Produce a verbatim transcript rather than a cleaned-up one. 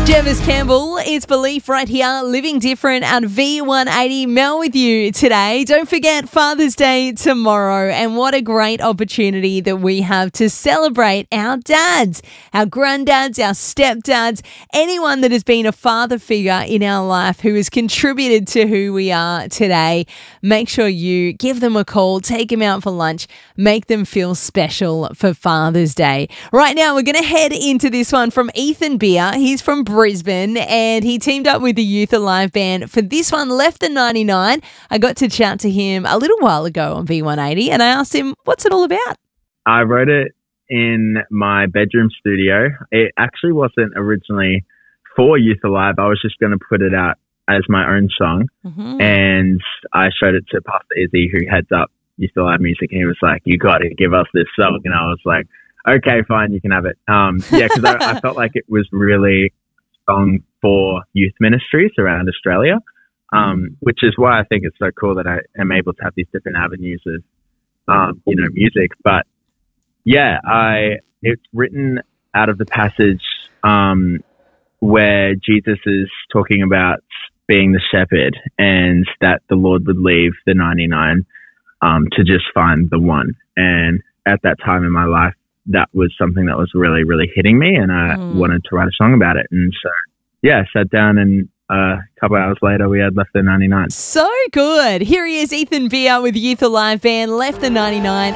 Jervis Campbell, it's Belief right here, Living Different at V one eighty. Mel with you today. Don't forget Father's Day tomorrow, and what a great opportunity that we have to celebrate our dads, our granddads, our stepdads, anyone that has been a father figure in our life who has contributed to who we are today. Make sure you give them a call, take them out for lunch, make them feel special for Father's Day. Right now, we're going to head into this one from Ethan Beer. He's from Brisbane, and he teamed up with the Youth Alive band for this one, Left the ninety-nine. I got to chat to him a little while ago on V one eighty, and I asked him, what's it all about? I wrote it in my bedroom studio. It actually wasn't originally for Youth Alive. I was just going to put it out as my own song, mm-hmm. and I showed it to Pastor Izzy, who heads up Youth Alive Music, and he was like, you got to give us this song. And I was like, okay, fine, you can have it. Um, yeah, because I, I felt like it was really song for youth ministries around Australia, um, which is why I think it's so cool that I am able to have these different avenues of, um, you know, music. But yeah, I it's written out of the passage um, where Jesus is talking about being the shepherd and that the Lord would leave the ninety-nine um, to just find the one. And at that time in my life, that was something that was really, really hitting me, and I mm. wanted to write a song about it. And so, yeah, I sat down, and uh, a couple hours later, we had Left the ninety-nine. So good. Here he is, Ethan Beer with Youth Alive band, Left the ninety-nine.